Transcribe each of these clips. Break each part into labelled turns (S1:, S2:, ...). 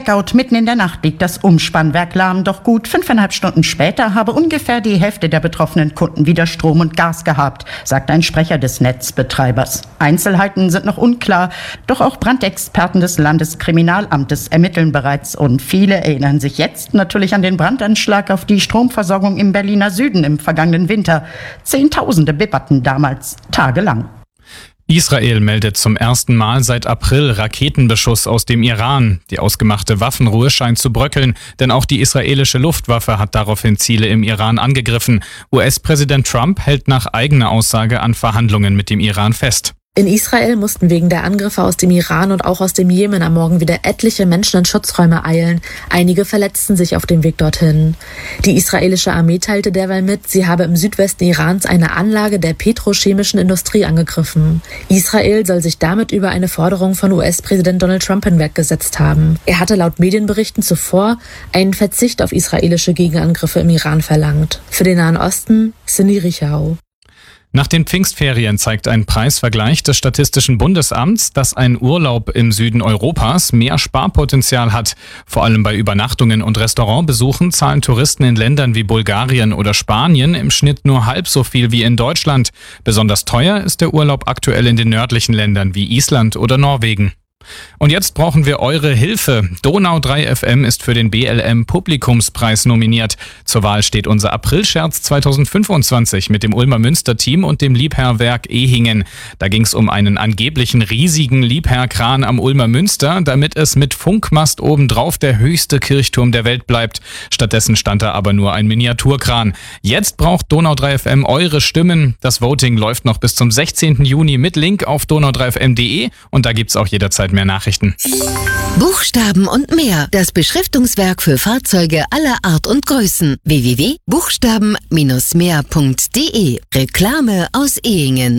S1: Blackout mitten in der Nacht liegt das Umspannwerk lahm, doch gut 5,5 Stunden später habe ungefähr die Hälfte der betroffenen Kunden wieder Strom und Gas gehabt, sagt ein Sprecher des Netzbetreibers. Einzelheiten sind noch unklar, doch auch Brandexperten des Landeskriminalamtes ermitteln bereits und viele erinnern sich jetzt natürlich an den Brandanschlag auf die Stromversorgung im Berliner Süden im vergangenen Winter. Zehntausende bibberten damals tagelang.
S2: Israel meldet zum ersten Mal seit April Raketenbeschuss aus dem Iran. Die ausgemachte Waffenruhe scheint zu bröckeln, denn auch die israelische Luftwaffe hat daraufhin Ziele im Iran angegriffen. US-Präsident Trump hält nach eigener Aussage an Verhandlungen mit dem Iran fest.
S3: In Israel mussten wegen der Angriffe aus dem Iran und auch aus dem Jemen am Morgen wieder etliche Menschen in Schutzräume eilen. Einige verletzten sich auf dem Weg dorthin. Die israelische Armee teilte derweil mit, sie habe im Südwesten Irans eine Anlage der petrochemischen Industrie angegriffen. Israel soll sich damit über eine Forderung von US-Präsident Donald Trump hinweggesetzt haben. Er hatte laut Medienberichten zuvor einen Verzicht auf israelische Gegenangriffe im Iran verlangt. Für den Nahen Osten, Cindy Richau.
S2: Nach den Pfingstferien zeigt ein Preisvergleich des Statistischen Bundesamts, dass ein Urlaub im Süden Europas mehr Sparpotenzial hat. Vor allem bei Übernachtungen und Restaurantbesuchen zahlen Touristen in Ländern wie Bulgarien oder Spanien im Schnitt nur halb so viel wie in Deutschland. Besonders teuer ist der Urlaub aktuell in den nördlichen Ländern wie Island oder Norwegen. Und jetzt brauchen wir eure Hilfe. Donau 3 FM ist für den BLM Publikumspreis nominiert. Zur Wahl steht unser Aprilscherz 2025 mit dem Ulmer Münster-Team und dem Liebherrwerk Ehingen. Da ging es um einen angeblichen riesigen Liebherrkran am Ulmer Münster, damit es mit Funkmast obendrauf der höchste Kirchturm der Welt bleibt. Stattdessen stand da aber nur ein Miniaturkran. Jetzt braucht Donau 3 FM eure Stimmen. Das Voting läuft noch bis zum 16. Juni mit Link auf donau3fm.de und da gibt's auch jederzeit mehr Nachrichten.
S4: Buchstaben und mehr. Das Beschriftungswerk für Fahrzeuge aller Art und Größen. www.buchstaben-mehr.de. Reklame aus Ehingen.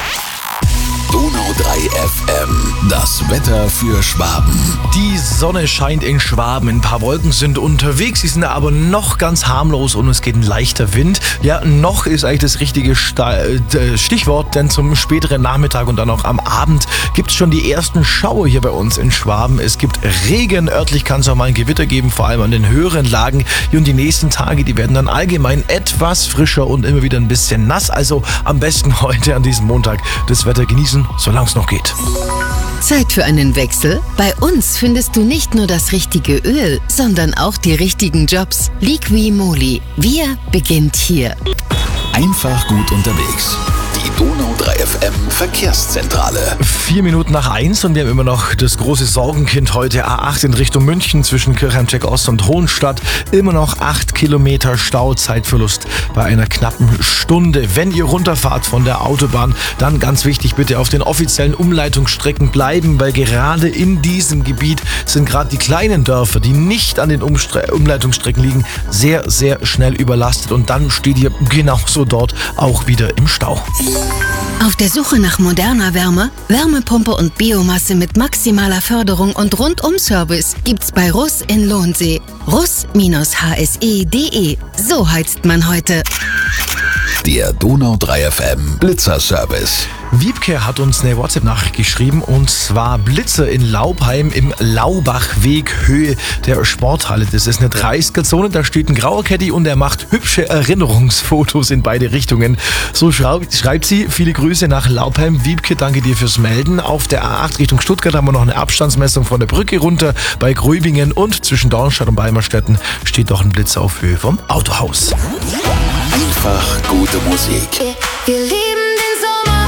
S5: Donau 3 FM. Das Wetter für Schwaben.
S6: Die Sonne scheint in Schwaben. Ein paar Wolken sind unterwegs. Sie sind aber noch ganz harmlos und es geht ein leichter Wind. Ja, noch ist eigentlich das richtige Stichwort, denn zum späteren Nachmittag und dann auch am Abend gibt es schon die ersten Schauer hier bei uns in Schwaben. Es gibt Regen. Örtlich kann es auch mal ein Gewitter geben, vor allem an den höheren Lagen. Und die nächsten Tage, die werden dann allgemein etwas frischer und immer wieder ein bisschen nass. Also am besten heute an diesem Montag das Wetter genießen, solange es noch geht.
S4: Zeit für einen Wechsel? Bei uns findest du nicht nur das richtige Öl, sondern auch die richtigen Jobs. Liqui Moly. Wir beginnt hier.
S5: Einfach gut unterwegs. Die Donau 3 FM Verkehrszentrale.
S6: 1:04 und wir haben immer noch das große Sorgenkind heute. A8 in Richtung München zwischen Kirchheim-Check Ost und Hohenstadt. Immer noch 8 Kilometer Stau, Zeitverlust bei einer knappen Stunde. Wenn ihr runterfahrt von der Autobahn, dann ganz wichtig, bitte auf den offiziellen Umleitungsstrecken bleiben, weil gerade in diesem Gebiet sind gerade die kleinen Dörfer, die nicht an den Umleitungsstrecken liegen, sehr, sehr schnell überlastet und dann steht ihr genauso dort auch wieder im Stau.
S4: Auf der Suche nach moderner Wärme, Wärmepumpe und Biomasse mit maximaler Förderung und Rundum-Service gibt's bei Russ in Lohnsee. russ-hse.de. So heizt man heute.
S5: Der Donau 3 FM Blitzerservice.
S6: Wiebke hat uns eine WhatsApp-Nachricht geschrieben und zwar Blitzer in Laubheim im Laubachweg Höhe der Sporthalle. Das ist eine 30er-Zone, da steht ein grauer Caddy und er macht hübsche Erinnerungsfotos in beide Richtungen. So schreibt sie, viele Grüße nach Laubheim. Wiebke, danke dir fürs Melden. Auf der A8 Richtung Stuttgart haben wir noch eine Abstandsmessung von der Brücke runter bei Gröbingen und zwischen Dornstadt und Beimerstetten steht doch ein Blitzer auf Höhe vom Autohaus.
S5: Einfach gute Musik.
S7: Wir lieben den Sommer.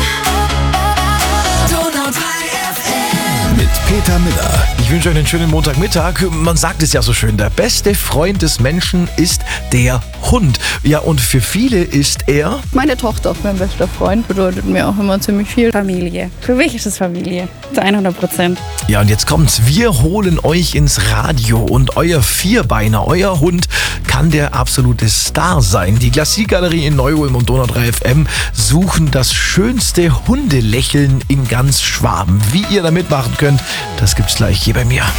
S7: Donau 3 FM.
S5: Mit Peter Miller.
S6: Ich wünsche euch einen schönen Montagmittag. Man sagt es ja so schön, der beste Freund des Menschen ist der Hund. Ja, und für viele ist er...
S8: Meine Tochter, mein bester Freund, bedeutet mir auch immer ziemlich viel. Familie. Für mich ist es Familie. Zu 100%.
S6: Ja, und jetzt kommt's. Wir holen euch ins Radio und euer Vierbeiner, euer Hund, kann der absolute Star sein. Die Glacis-Galerie in Neu-Ulm und Donau 3 FM suchen das schönste Hundelächeln in ganz Schwaben. Wie ihr da mitmachen könnt, das gibt's gleich hier bei mir.